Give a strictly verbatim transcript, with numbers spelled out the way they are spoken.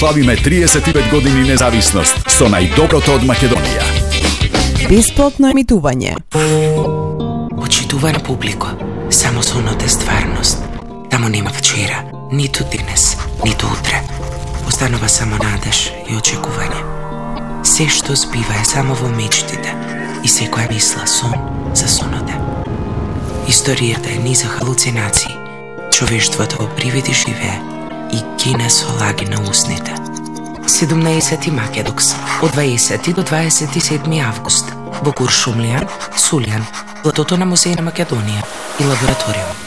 славиме триесет и пет години независност со најдоброто од Македонија. Бесплатно емитување. Почитувана публико, само сонот е стварност. Тамо нема вчера, ниту денес, ниту утре. Останува само надеж и очекување. Се што збива е само во мечтите и секоја мисла сон за соноте. Историјата е низа халуцинации. Човештвото во привиди живее и гине со лаги на устните. седумнаесети Македокс, од дваесети до дваесет и седми август, во Куршумлија, Сулјан, платото на Музеј на Македонија и лабораториум.